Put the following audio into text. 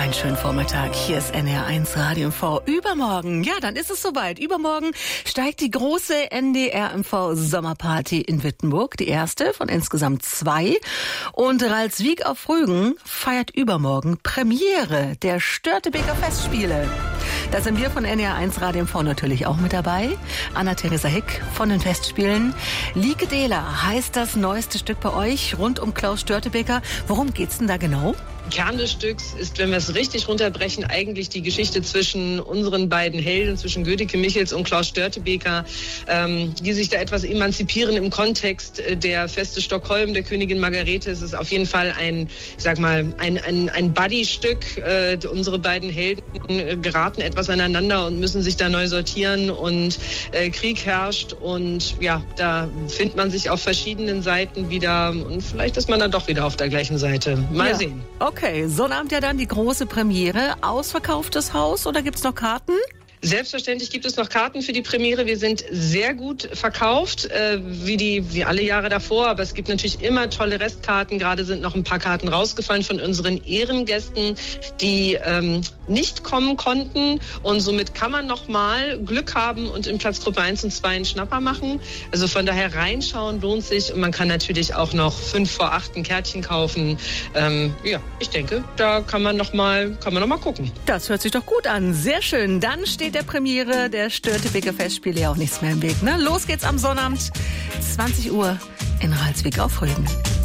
Einen schönen Vormittag. Hier ist NDR1 Radio MV. Übermorgen, ja, dann ist es soweit. Übermorgen steigt die große NDR MV Sommerparty in Wittenburg. Die erste von insgesamt 2. Und Ralswiek auf Rügen feiert übermorgen Premiere der Störtebeker Festspiele. Da sind wir von NDR1 Radio MV natürlich auch mit dabei. Anna-Theresa Hick von den Festspielen. Lieke Dehler heißt das neueste Stück bei euch rund um Klaus Störtebeker. Worum geht's denn da genau? Kern des Stücks ist, wenn wir es richtig runterbrechen, eigentlich die Geschichte zwischen unseren beiden Helden, zwischen Gödeke Michels und Klaus Störtebeker, die sich da etwas emanzipieren im Kontext der Feste Stockholm, der Königin Margarete. Es ist auf jeden Fall ein Buddy-Stück. Unsere beiden Helden geraten etwas aneinander und müssen sich da neu sortieren und Krieg herrscht und ja, da findet man sich auf verschiedenen Seiten wieder und vielleicht ist man dann doch wieder auf der gleichen Seite. Mal sehen. Okay, Sonnabend ja dann die große Premiere. Ausverkauftes Haus oder gibt's noch Karten? Selbstverständlich gibt es noch Karten für die Premiere. Wir sind sehr gut verkauft, wie alle Jahre davor. Aber es gibt natürlich immer tolle Restkarten. Gerade sind noch ein paar Karten rausgefallen von unseren Ehrengästen, die nicht kommen konnten. Und somit kann man noch mal Glück haben und in Platzgruppe 1 und 2 einen Schnapper machen. Also von daher reinschauen lohnt sich. Und man kann natürlich auch noch 5 vor 8 ein Kärtchen kaufen. Ich denke, da kann man noch mal gucken. Das hört sich doch gut an. Sehr schön. Dann steht der Premiere der Störtebeker Festspiele ja auch nichts mehr im Weg. Ne? Los geht's am Sonnabend, 20 Uhr in Ralswiek auf Rügen.